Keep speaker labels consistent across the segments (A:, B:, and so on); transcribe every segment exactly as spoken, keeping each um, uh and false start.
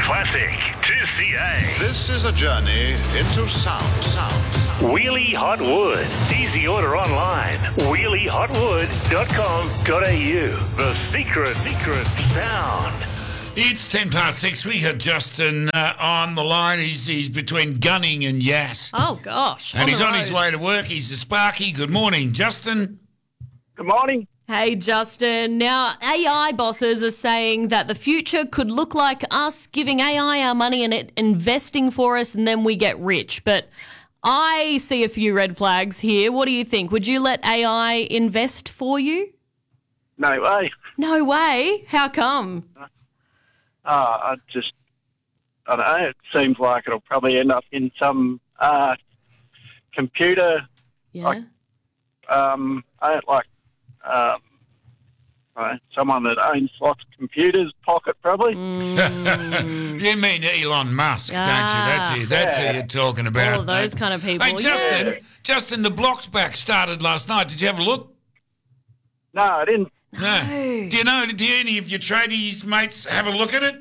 A: Classic two C A.
B: This is a journey into sound, sound.
A: Wheelie Hot Wood. Easy order online. wheelie hot wood dot com dot a u. The secret, secret sound.
C: It's ten past six. We got Justin uh, on the line. He's he's between Gunning and Yass.
D: Oh, gosh.
C: And
D: on
C: he's
D: the
C: on
D: road.
C: his way to work. He's a Sparky. Good morning, Justin.
E: Good morning.
D: Hey, Justin. Now, A I bosses are saying that the future could look like us giving A I our money and it investing for us, and then we get rich. But I see a few red flags here. What do you think? Would you let A I invest for you?
E: No way.
D: No way. How come?
E: Uh, I just, I don't know, it seems like it'll probably end up in some uh, computer,
D: Yeah.
E: Like- um, I don't like, um, uh, someone that owns lots of computers pocket probably.
D: Mm.
C: You mean Elon Musk,
D: Ah.
C: don't you? That's who, that's
E: Yeah.
C: who you're talking about.
D: All of those
C: mate.
D: kind of people.
C: Hey, Justin,
E: Yeah.
C: Justin, the Block's back started last night. Did you have a look?
E: No, I didn't.
C: No. Do you know, do any of your tradies mates have a look at it?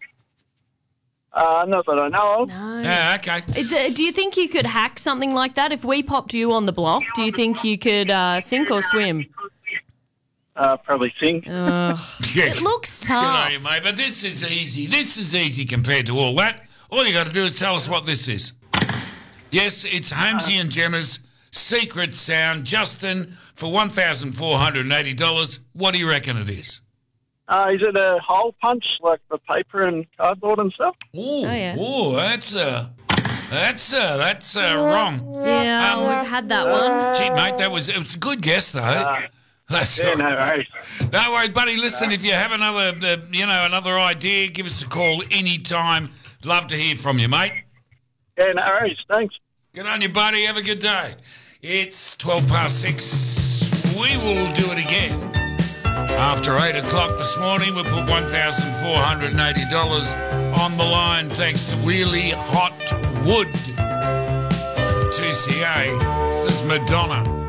E: Uh, not that I know of.
D: No.
C: Yeah, okay.
D: Do, do you think you could hack something like that? If we popped you on the block, do you think you could uh, sink or swim?
E: Uh, probably sing.
D: Ugh.
C: Yeah.
D: It looks
C: Good on
D: tough.
C: you, mate. But this is easy. This is easy compared to all that. All you got to do is tell us what this is. Yes, it's Holmesy and Gemma's secret sound. Justin, for one thousand four hundred eighty dollars, what do you reckon it is?
E: Uh, is it a hole punch, like the paper and cardboard and stuff?
C: Ooh,
D: Oh, yeah.
C: ooh, that's uh, that's uh, that's uh, wrong.
D: Yeah,
C: Um,
D: we've had that one.
C: Gee, mate, that was it was a good guess though.
E: Uh,
C: That's
E: yeah,
C: all
E: no
C: right.
E: worries.
C: No worries, buddy. Listen, if you have another, uh, you know, another idea, give us a call anytime. Love to hear from you, mate.
E: Yeah, no worries. Thanks.
C: Good on you, buddy. Have a good day. It's twelve past six. We will do it again. After eight o'clock this morning, we put one thousand four hundred eighty dollars on the line thanks to Wheelie Hot Wood. two C A. This is Madonna.